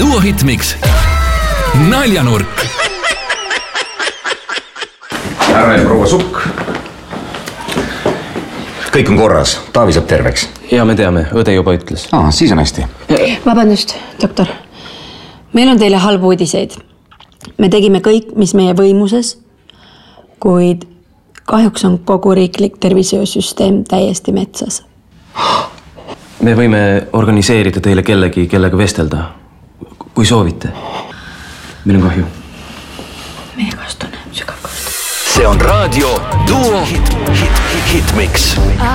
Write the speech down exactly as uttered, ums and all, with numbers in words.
Duo Hitmix. Naljanurk. Härra ja proua Sukk. Kõik on korras. Taavi saab terveks. Ja me teame, õde juba ütles. Aa, siis on hästi. Vabandust, doktor. Meil on teile halbu uudiseid. Me tegime kõik, mis meie võimuses, kuid kahjuks on kogu riiklik tervishoiusüsteem täiesti metsas. Me võime organiseerida teile kellegi, kellega vestelda, kui soovite. Meil on kahju. Meie kastunne, sügav kastunne. See on raadio Duo Hitmix.